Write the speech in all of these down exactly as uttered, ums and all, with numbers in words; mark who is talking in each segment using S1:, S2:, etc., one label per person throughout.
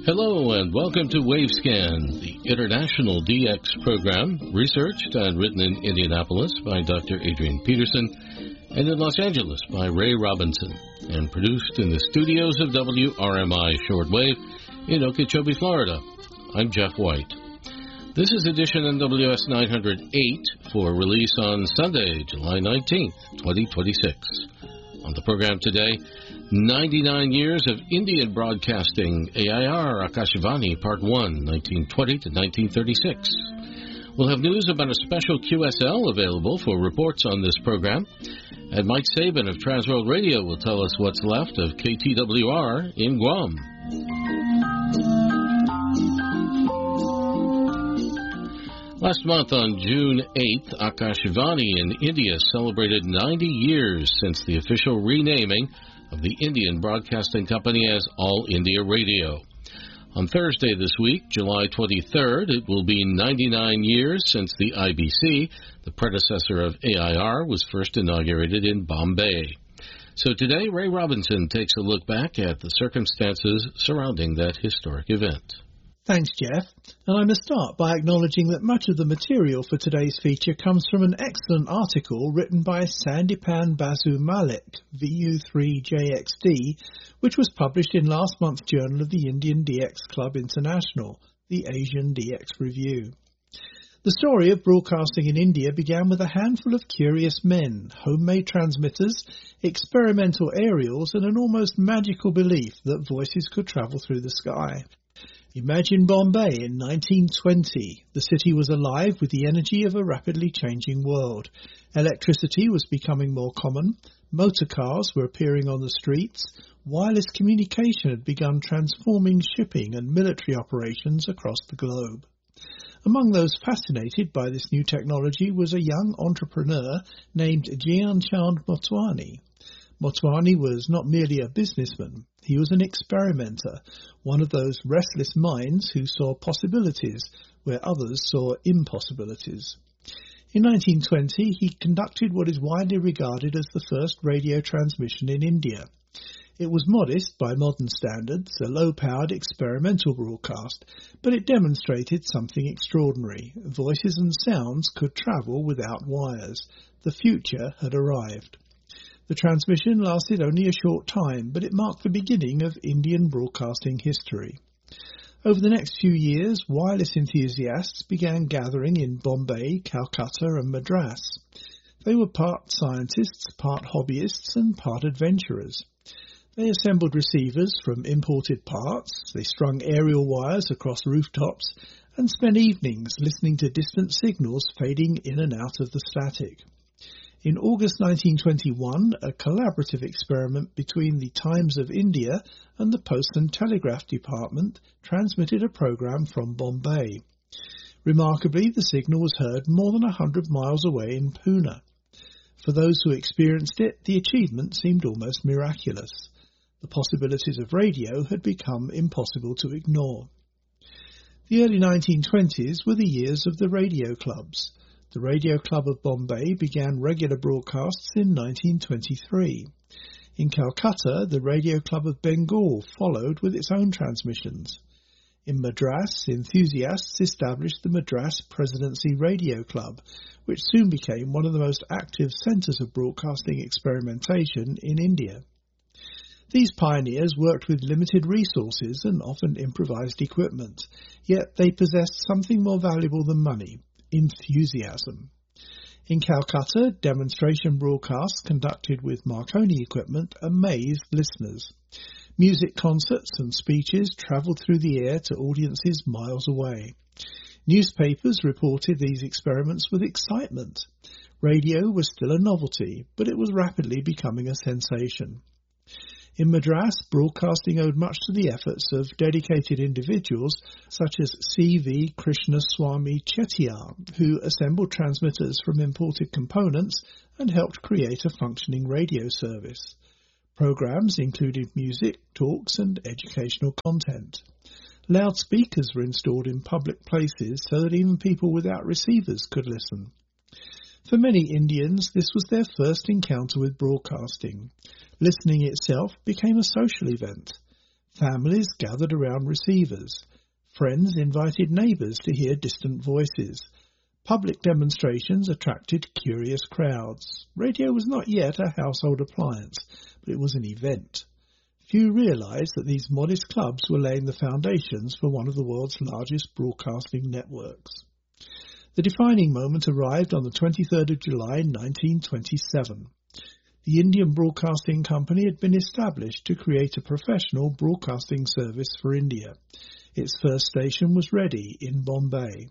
S1: Hello and welcome to Wavescan, the international D X program, researched and written in Indianapolis by Doctor Adrian Peterson and in Los Angeles by Ray Robinson, and produced in the studios of W R M I Shortwave in Okeechobee, Florida. I'm Jeff White. This is edition N W S nine hundred eight for release on Sunday, July nineteenth, twenty twenty-six. On the program today, ninety-nine years of Indian broadcasting, A I R Akashvani Part one, nineteen twenty to nineteen thirty-six. We'll have news about a special Q S L available for reports on this program, and Mike Sabin of Transworld Radio will tell us what's left of K T W R in Guam. Last month on June eighth, Akashvani in India celebrated ninety years since the official renaming of the Indian Broadcasting Company as All India Radio. On Thursday this week, July twenty-third, it will be ninety-nine years since the I B C, the predecessor of A I R, was first inaugurated in Bombay. So today, Ray Robinson takes a look back at the circumstances surrounding that historic event.
S2: Thanks, Jeff. And I must start by acknowledging that much of the material for today's feature comes from an excellent article written by Sandipan Basu Malik, V U three J X D, which was published in last month's Journal of the Indian D X Club International, the Asian D X Review. The story of broadcasting in India began with a handful of curious men, homemade transmitters, experimental aerials, and an almost magical belief that voices could travel through the sky. Imagine Bombay in nineteen twenty. The city was alive with the energy of a rapidly changing world. Electricity was becoming more common. Motor cars were appearing on the streets. Wireless communication had begun transforming shipping and military operations across the globe. Among those fascinated by this new technology was a young entrepreneur named Gyan Chand Motwani. Motwani was not merely a businessman. He was an experimenter, one of those restless minds who saw possibilities where others saw impossibilities. In nineteen twenty, he conducted what is widely regarded as the first radio transmission in India. It was modest by modern standards, a low-powered experimental broadcast, but it demonstrated something extraordinary. Voices and sounds could travel without wires. The future had arrived. The transmission lasted only a short time, but it marked the beginning of Indian broadcasting history. Over the next few years, wireless enthusiasts began gathering in Bombay, Calcutta and Madras. They were part scientists, part hobbyists and part adventurers. They assembled receivers from imported parts, they strung aerial wires across rooftops and spent evenings listening to distant signals fading in and out of the static. In August nineteen twenty-one, a collaborative experiment between the Times of India and the Post and Telegraph Department transmitted a program from Bombay. Remarkably, the signal was heard more than a hundred miles away in Pune. For those who experienced it, the achievement seemed almost miraculous. The possibilities of radio had become impossible to ignore. The early nineteen twenties were the years of the radio clubs. The Radio Club of Bombay began regular broadcasts in nineteen twenty-three. In Calcutta, the Radio Club of Bengal followed with its own transmissions. In Madras, enthusiasts established the Madras Presidency Radio Club, which soon became one of the most active centres of broadcasting experimentation in India. These pioneers worked with limited resources and often improvised equipment, yet they possessed something more valuable than money: enthusiasm. In Calcutta, demonstration broadcasts conducted with Marconi equipment amazed listeners. Music concerts and speeches travelled through the air to audiences miles away. Newspapers reported these experiments with excitement. Radio was still a novelty, but it was rapidly becoming a sensation. In Madras, broadcasting owed much to the efforts of dedicated individuals such as C V Krishnaswamy Chettiar, who assembled transmitters from imported components and helped create a functioning radio service. Programs included music, talks and educational content. Loudspeakers were installed in public places so that even people without receivers could listen. For many Indians, this was their first encounter with broadcasting. Listening itself became a social event. Families gathered around receivers. Friends invited neighbours to hear distant voices. Public demonstrations attracted curious crowds. Radio was not yet a household appliance, but it was an event. Few realised that these modest clubs were laying the foundations for one of the world's largest broadcasting networks. The defining moment arrived on the twenty-third of July nineteen twenty-seven. The Indian Broadcasting Company had been established to create a professional broadcasting service for India. Its first station was ready in Bombay.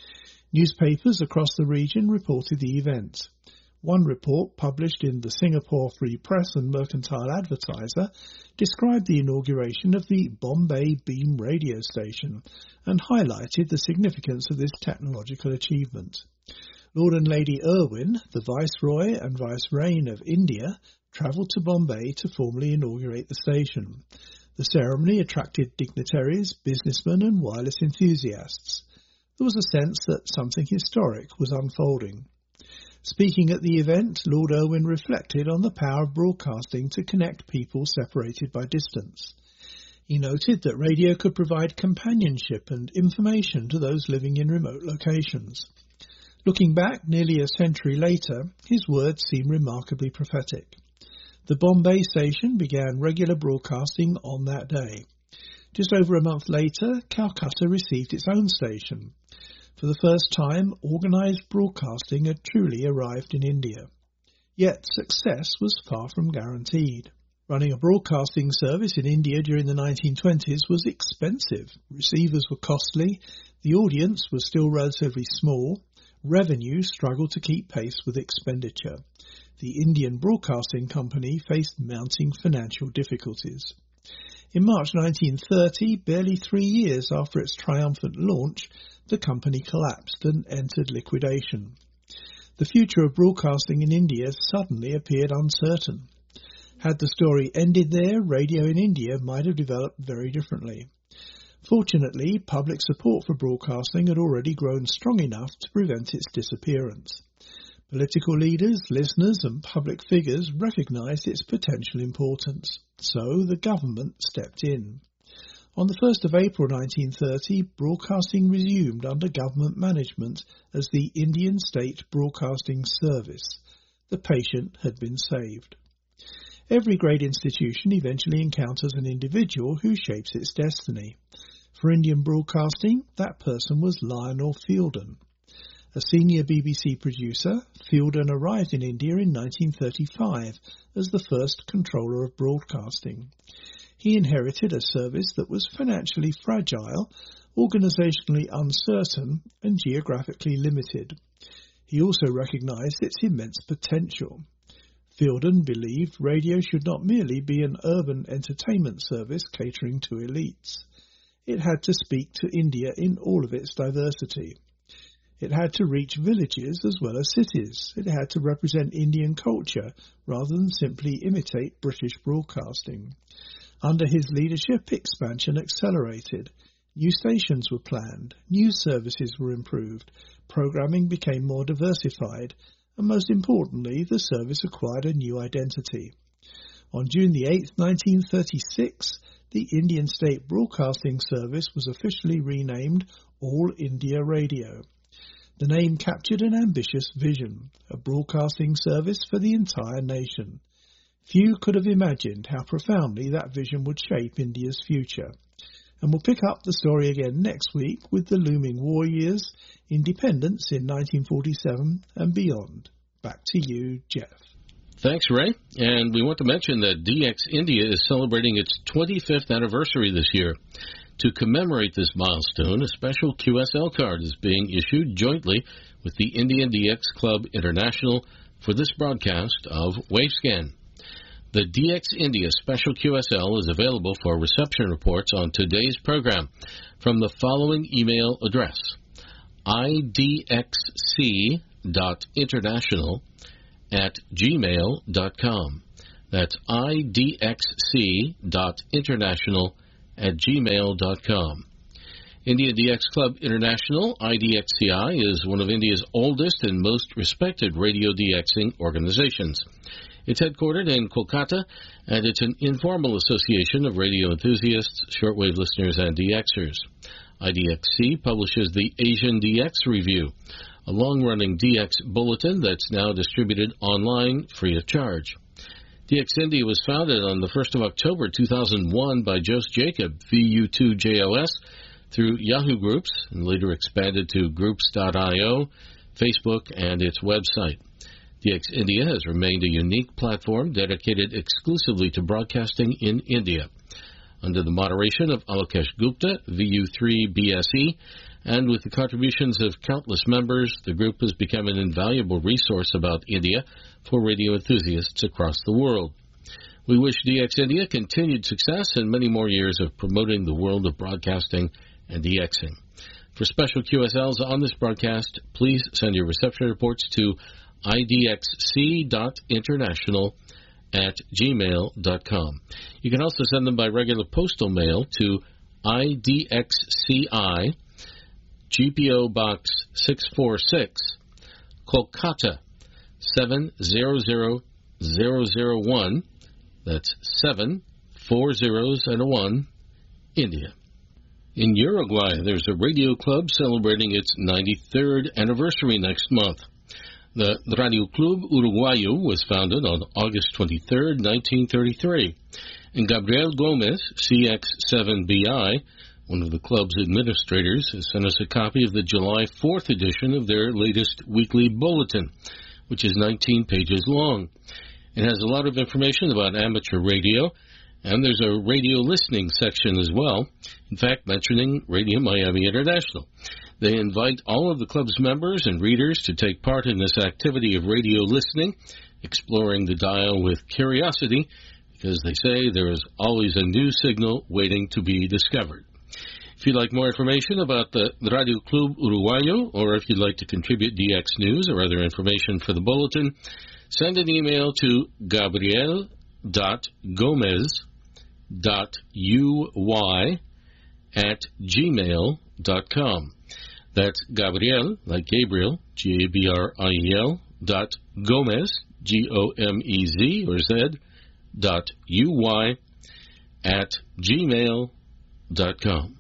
S2: Newspapers across the region reported the event. One report, published in the Singapore Free Press and Mercantile Advertiser, described the inauguration of the Bombay Beam radio station and highlighted the significance of this technological achievement. Lord and Lady Irwin, the Viceroy and Vicereign of India, travelled to Bombay to formally inaugurate the station. The ceremony attracted dignitaries, businessmen and wireless enthusiasts. There was a sense that something historic was unfolding. Speaking at the event, Lord Irwin reflected on the power of broadcasting to connect people separated by distance. He noted that radio could provide companionship and information to those living in remote locations. Looking back nearly a century later, his words seem remarkably prophetic. The Bombay station began regular broadcasting on that day. Just over a month later, Calcutta received its own station. For the first time, organised broadcasting had truly arrived in India. Yet success was far from guaranteed. Running a broadcasting service in India during the nineteen twenties was expensive. Receivers were costly, the audience was still relatively small, revenue struggled to keep pace with expenditure. The Indian Broadcasting Company faced mounting financial difficulties. In March nineteen thirty, barely three years after its triumphant launch, the company collapsed and entered liquidation. The future of broadcasting in India suddenly appeared uncertain. Had the story ended there, radio in India might have developed very differently. Fortunately, public support for broadcasting had already grown strong enough to prevent its disappearance. Political leaders, listeners and public figures recognised its potential importance, so the government stepped in. On the first of April nineteen thirty, broadcasting resumed under government management as the Indian State Broadcasting Service. The patient had been saved. Every great institution eventually encounters an individual who shapes its destiny. For Indian broadcasting, that person was Lionel Fielden. A senior B B C producer, Fielden arrived in India in nineteen thirty-five as the first controller of broadcasting. He inherited a service that was financially fragile, organisationally uncertain and geographically limited. He also recognised its immense potential. Fielden believed radio should not merely be an urban entertainment service catering to elites. It had to speak to India in all of its diversity. It had to reach villages as well as cities. It had to represent Indian culture rather than simply imitate British broadcasting. Under his leadership, expansion accelerated. New stations were planned, news services were improved, programming became more diversified, and most importantly, the service acquired a new identity. On June the eighth, nineteen thirty-six, the Indian State Broadcasting Service was officially renamed All India Radio. The name captured an ambitious vision, a broadcasting service for the entire nation. Few could have imagined how profoundly that vision would shape India's future. And we'll pick up the story again next week with the looming war years, independence in nineteen forty-seven and beyond. Back to you, Jeff.
S1: Thanks, Ray. And we want to mention that D X India is celebrating its twenty-fifth anniversary this year. To commemorate this milestone, a special Q S L card is being issued jointly with the Indian D X Club International for this broadcast of Wavescan. The D X India Special Q S L is available for reception reports on today's program from the following email address: I D X C dot international at gmail dot com. That's I D X C dot international at gmail dot com. India D X Club International, I D X C I, is one of India's oldest and most respected radio DXing organizations. It's headquartered in Kolkata, and it's an informal association of radio enthusiasts, shortwave listeners, and D Xers. I D X C publishes the Asian D X Review, a long-running D X bulletin that's now distributed online free of charge. D X India was founded on the first of October two thousand one by Jos Jacob, V U two J O S, through Yahoo Groups, and later expanded to groups dot I O, Facebook, and its website. D X India has remained a unique platform dedicated exclusively to broadcasting in India. Under the moderation of Alokesh Gupta, V U three B S E, and with the contributions of countless members, the group has become an invaluable resource about India for radio enthusiasts across the world. We wish D X India continued success and many more years of promoting the world of broadcasting and DXing. For special Q S Ls on this broadcast, please send your reception reports to I D X C dot international at gmail dot com. You can also send them by regular postal mail to I D X C I, G P O Box six four six, Kolkata seven zero zero zero zero one. That's seven, four zeros and a one, India. In Uruguay, there's a radio club celebrating its ninety-third anniversary next month. The Radio Club Uruguayo was founded on August twenty-third, nineteen thirty-three, and Gabriel Gomez, C X seven B I, one of the club's administrators, has sent us a copy of the July fourth edition of their latest weekly bulletin, which is nineteen pages long. It has a lot of information about amateur radio, and there's a radio listening section as well, in fact, mentioning Radio Miami International. They invite all of the club's members and readers to take part in this activity of radio listening, exploring the dial with curiosity, because they say there is always a new signal waiting to be discovered. If you'd like more information about the Radio Club Uruguayo, or if you'd like to contribute D X news or other information for the bulletin, send an email to gabriel dot gomez dot u y at gmail dot com. That's Gabriel, like Gabriel, G A B R I E L, dot Gomez, G O M E Z, or Z, dot U Y, at gmail dot com.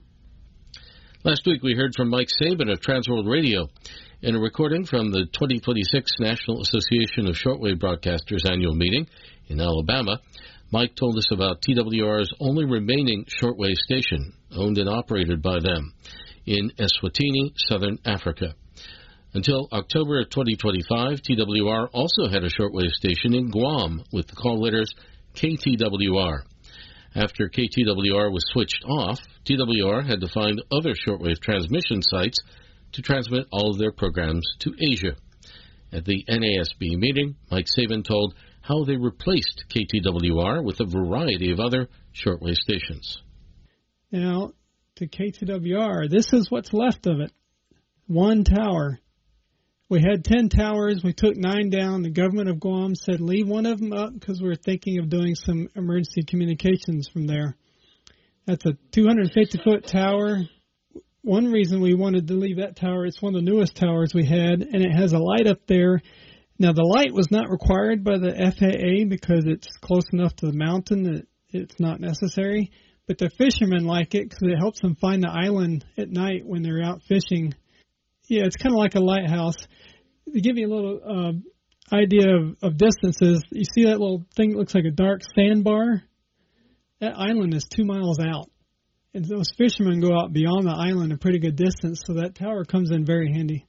S1: Last week we heard from Mike Sabin of Transworld Radio. In a recording from the twenty twenty-six National Association of Shortwave Broadcasters annual meeting in Alabama, Mike told us about T W R's only remaining shortwave station, owned and operated by them, in Eswatini, Southern Africa. Until October of twenty twenty-five, T W R also had a shortwave station in Guam with the call letters K T W R. After K T W R was switched off, T W R had to find other shortwave transmission sites to transmit all of their programs to Asia. At the N A S B meeting, Mike Sabin told how they replaced K T W R with a variety of other shortwave stations.
S3: Now, to K T W R, this is what's left of it. One tower. We had ten towers. We took nine down. The government of Guam said leave one of them up because we were thinking of doing some emergency communications from there. That's a two hundred fifty foot tower. One reason we wanted to leave that tower, it's one of the newest towers we had, and it has a light up there. Now, the light was not required by the F A A because it's close enough to the mountain that it's not necessary. But the fishermen like it because it helps them find the island at night when they're out fishing. Yeah, it's kind of like a lighthouse. To give you a little uh, idea of, of distances, you see that little thing that looks like a dark sandbar? That island is two miles out. And those fishermen go out beyond the island a pretty good distance, so that tower comes in very handy.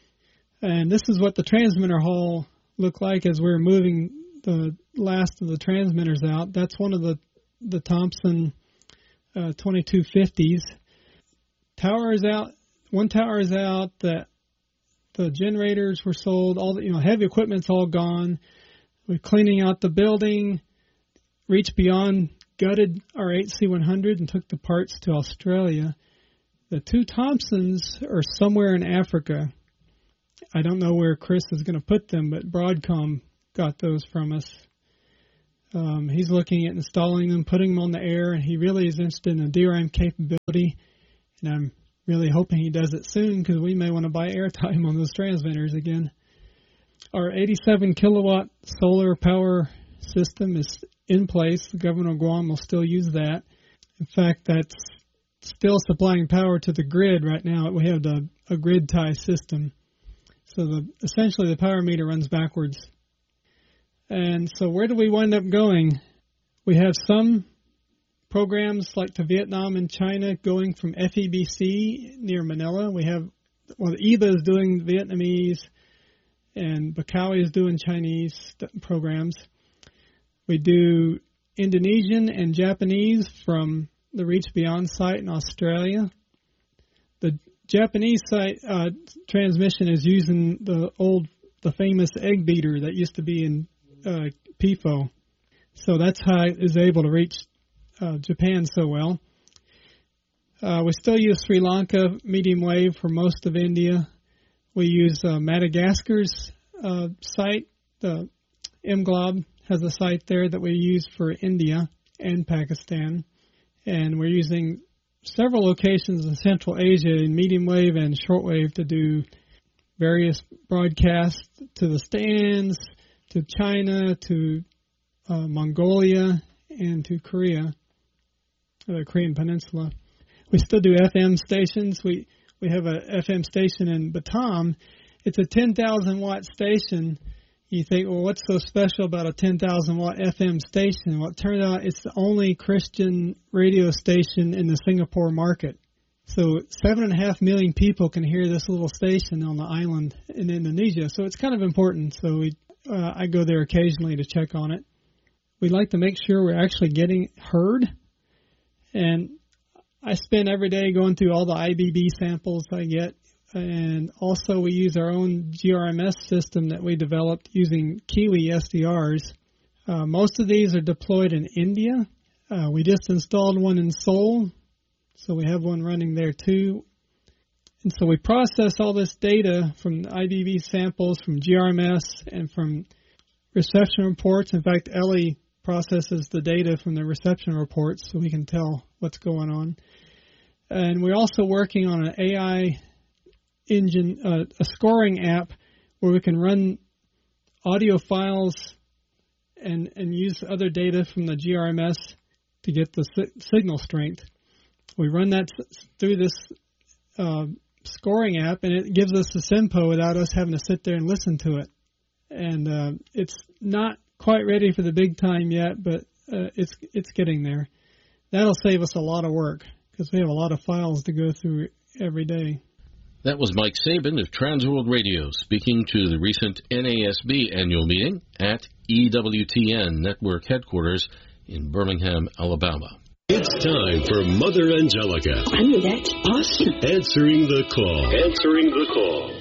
S3: And this is what the transmitter hall looked like as we were moving the last of the transmitters out. That's one of the, the Thompson uh, twenty-two fifties. Tower is out. One tower is out. The, the generators were sold. All the you know heavy equipment's all gone. We're cleaning out the building. Reached beyond, gutted our H C one hundred and took the parts to Australia. The two Thompsons are somewhere in Africa. I don't know where Chris is going to put them, but Broadcom got those from us. Um, he's looking at installing them, putting them on the air, and he really is interested in the D R M capability. And I'm really hoping he does it soon because we may want to buy airtime on those transmitters again. Our eighty-seven kilowatt solar power system is in place. The government of Guam will still use that. In fact, that's still supplying power to the grid right now. We have the, a grid tie system. So the, essentially the power meter runs backwards. And so where do we wind up going? We have some programs like to Vietnam and China going from F E B C near Manila. We have, well, E B A is doing Vietnamese and Bakawi is doing Chinese programs. We do Indonesian and Japanese from the Reach Beyond site in Australia. The Japanese site uh, transmission is using the old, the famous egg beater that used to be in uh, P F O. So that's how it is able to reach uh, Japan so well. Uh, we still use Sri Lanka medium wave for most of India. We use uh, Madagascar's uh, site. The M Glob has a site there that we use for India and Pakistan. And we're using several locations in Central Asia in medium wave and short wave to do various broadcasts to the stands, to China, to uh, Mongolia, and to Korea, the Korean Peninsula. We still do F M stations. We we have a F M station in Batam. It's a ten thousand watt station. You think, well, what's so special about a ten thousand watt F M station? Well, it turns out it's the only Christian radio station in the Singapore market. So seven and a half million people can hear this little station on the island in Indonesia. So it's kind of important. So we, uh, I go there occasionally to check on it. We like to make sure we're actually getting heard. And I spend every day going through all the I B B samples I get. And also we use our own G R M S system that we developed using Kiwi S D Rs. Uh, most of these are deployed in India. Uh, we just installed one in Seoul, so we have one running there too. And so we process all this data from I B B samples, from G R M S, and from reception reports. In fact, Ellie processes the data from the reception reports so we can tell what's going on. And we're also working on an A I engine, uh, a scoring app where we can run audio files and and use other data from the G R M S to get the si- signal strength. We run that s- through this uh, scoring app, and it gives us the SIMPO without us having to sit there and listen to it. And uh, it's not quite ready for the big time yet, but uh, it's it's getting there. That'll save us a lot of work because we have a lot of files to go through every day.
S1: That was Mike Sabin of Transworld Radio speaking to the recent N A S B annual meeting at E W T N Network headquarters in Birmingham, Alabama.
S4: It's time for Mother Angelica.
S5: I mean, that's awesome.
S4: Answering the call. Answering the call.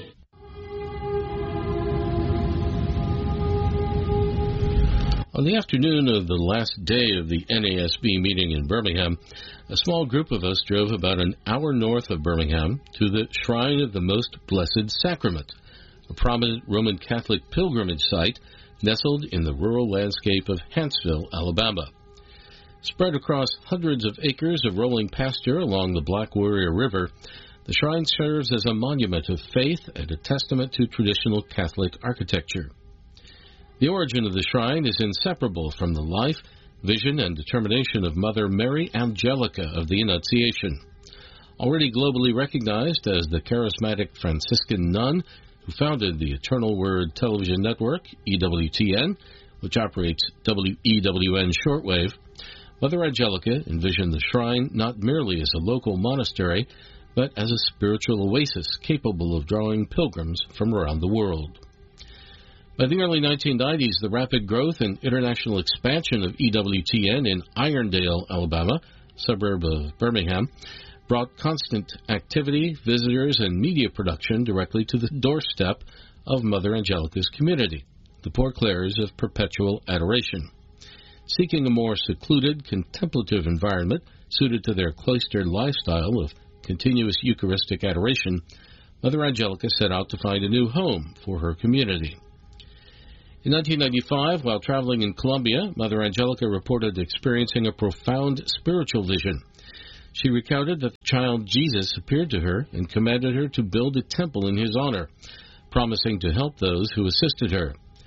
S1: On the afternoon of the last day of the N A S B meeting in Birmingham, a small group of us drove about an hour north of Birmingham to the Shrine of the Most Blessed Sacrament, a prominent Roman Catholic pilgrimage site nestled in the rural landscape of Huntsville, Alabama. Spread across hundreds of acres of rolling pasture along the Black Warrior River, the shrine serves as a monument of faith and a testament to traditional Catholic architecture. The origin of the shrine is inseparable from the life, vision, and determination of Mother Mary Angelica of the Annunciation. Already globally recognized as the charismatic Franciscan nun who founded the Eternal Word television network, E W T N, which operates W E W N shortwave, Mother Angelica envisioned the shrine not merely as a local monastery, but as a spiritual oasis capable of drawing pilgrims from around the world. By the early nineteen nineties, the rapid growth and international expansion of E W T N in Irondale, Alabama, a suburb of Birmingham, brought constant activity, visitors, and media production directly to the doorstep of Mother Angelica's community, the Poor Clares of Perpetual Adoration. Seeking a more secluded, contemplative environment suited to their cloistered lifestyle of continuous Eucharistic adoration, Mother Angelica set out to find a new home for her community. In nineteen ninety-five, while traveling in Colombia, Mother Angelica reported experiencing a profound spiritual vision. She recounted that the child Jesus appeared to her and commanded her to build a temple in his honor, promising to help those who assisted her.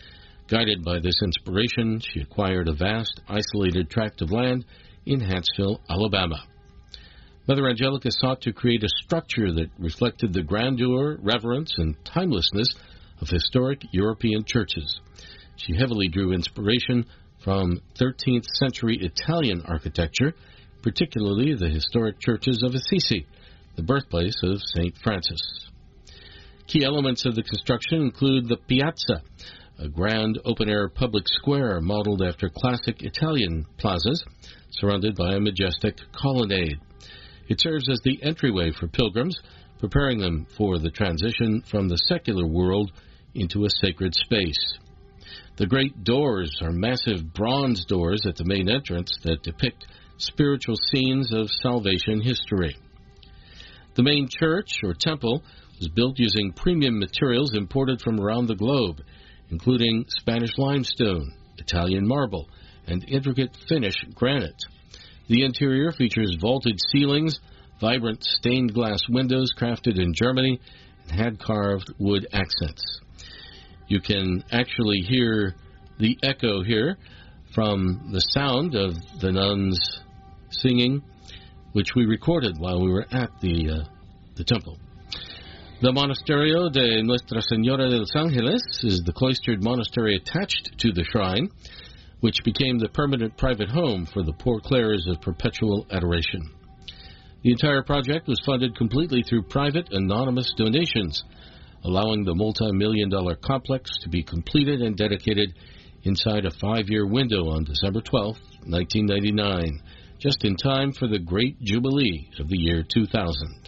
S1: Guided by this inspiration, she acquired a vast, isolated tract of land in Huntsville, Alabama. Mother Angelica sought to create a structure that reflected the grandeur, reverence, and timelessness of historic European churches. She heavily drew inspiration from thirteenth century Italian architecture, particularly the historic churches of Assisi, the birthplace of Saint Francis. Key elements of the construction include the piazza, a grand open-air public square modeled after classic Italian plazas, surrounded by a majestic colonnade. It serves as the entryway for pilgrims, preparing them for the transition from the secular world into a sacred space. The great doors are massive bronze doors at the main entrance that depict spiritual scenes of salvation history. The main church, or temple, was built using premium materials imported from around the globe, including Spanish limestone, Italian marble, and intricate Finnish granite. The interior features vaulted ceilings, vibrant stained glass windows crafted in Germany, and hand-carved wood accents. You can actually hear the echo here from the sound of the nuns singing, which we recorded while we were at the, uh, the temple. The Monasterio de Nuestra Señora de los Ángeles is the cloistered monastery attached to the shrine, which became the permanent private home for the Poor Clares of Perpetual Adoration. The entire project was funded completely through private, anonymous donations, allowing the multi-million dollar complex to be completed and dedicated inside a five-year window on December twelfth, nineteen ninety-nine, just in time for the Great Jubilee of the year two thousand.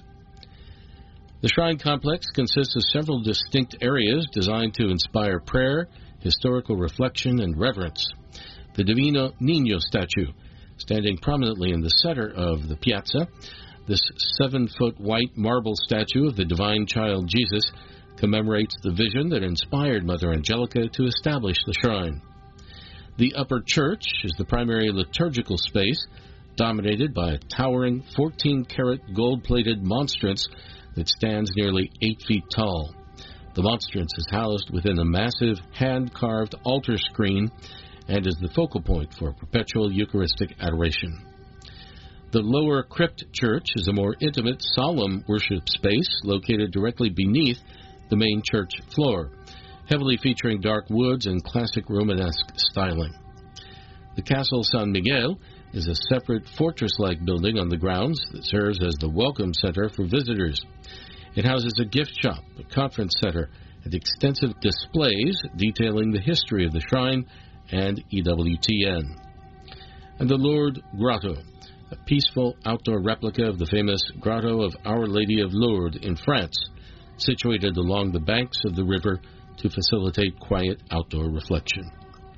S1: The shrine complex consists of several distinct areas designed to inspire prayer, historical reflection, and reverence. The Divino Niño statue, standing prominently in the center of the piazza, this seven-foot white marble statue of the divine child Jesus commemorates the vision that inspired Mother Angelica to establish the shrine. The upper church is the primary liturgical space, dominated by a towering fourteen-carat gold-plated monstrance that stands nearly eight feet tall. The monstrance is housed within a massive hand-carved altar screen and is the focal point for perpetual Eucharistic adoration. The lower crypt church is a more intimate, solemn worship space located directly beneath the main church floor, heavily featuring dark woods and classic Romanesque styling. The Castle San Miguel is a separate fortress-like building on the grounds that serves as the welcome center for visitors. It houses a gift shop, a conference center, and extensive displays detailing the history of the shrine and E W T N. And the Lourdes Grotto, a peaceful outdoor replica of the famous Grotto of Our Lady of Lourdes in France, situated along the banks of the river to facilitate quiet outdoor reflection.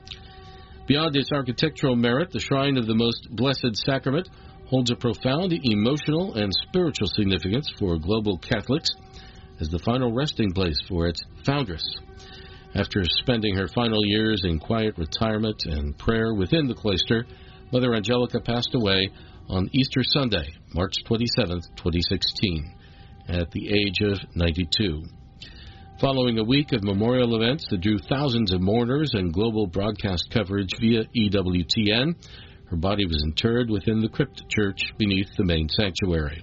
S1: Beyond its architectural merit, the Shrine of the Most Blessed Sacrament holds a profound emotional and spiritual significance for global Catholics as the final resting place for its foundress. After spending her final years in quiet retirement and prayer within the cloister, Mother Angelica passed away on Easter Sunday, March twenty-seventh, twenty sixteen, at the age of ninety-two. Following a week of memorial events that drew thousands of mourners and global broadcast coverage via E W T N, her body was interred within the crypt church beneath the main sanctuary.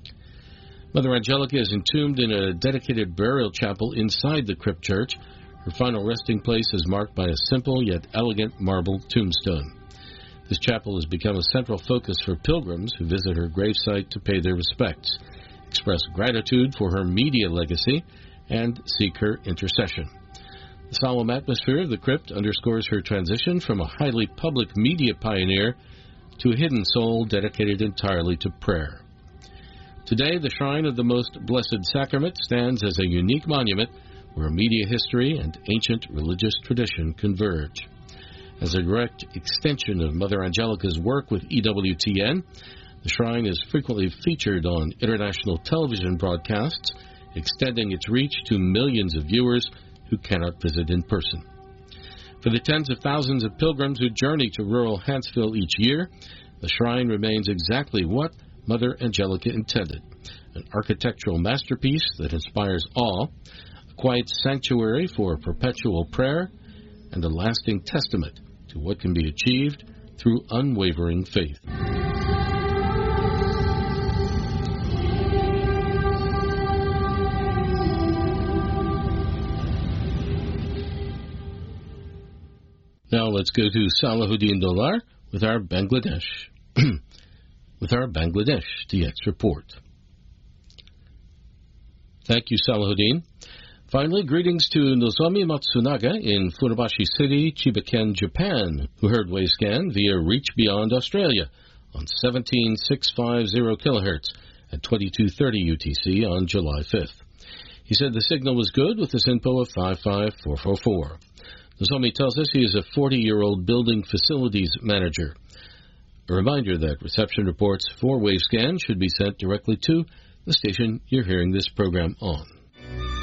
S1: Mother Angelica is entombed in a dedicated burial chapel inside the crypt church. Her final resting place is marked by a simple yet elegant marble tombstone. This chapel has become a central focus for pilgrims who visit her gravesite to pay their respects, express gratitude for her media legacy, and seek her intercession. The solemn atmosphere of the crypt underscores her transition from a highly public media pioneer to a hidden soul dedicated entirely to prayer. Today, the Shrine of the Most Blessed Sacrament stands as a unique monument where media history and ancient religious tradition converge. As a direct extension of Mother Angelica's work with E W T N, the shrine is frequently featured on international television broadcasts, extending its reach to millions of viewers who cannot visit in person. For the tens of thousands of pilgrims who journey to rural Huntsville each year, the shrine remains exactly what Mother Angelica intended: an architectural masterpiece that inspires awe, a quiet sanctuary for perpetual prayer, and a lasting testament to what can be achieved through unwavering faith. Now let's go to Salahuddin Dolar with our Bangladesh with our Bangladesh D X report. Thank you, Salahuddin. Finally, greetings to Nozomi Matsunaga in Funabashi City, Chiba-ken, Japan, who heard Wavescan via Reach Beyond Australia on seventeen thousand six hundred fifty kilohertz at twenty-two thirty U T C on July fifth. He said the signal was good with this info of five five four four four. Nozomi tells us he is a forty-year-old building facilities manager. A reminder that reception reports for Wavescan should be sent directly to the station you're hearing this program on.